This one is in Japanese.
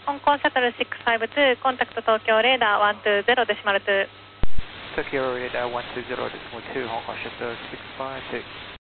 香港シャトル652、コンタクト東京レーダー120デシマル2。 Tokyo Radar 120 decimal 2, Hong Kong Shuttle 652.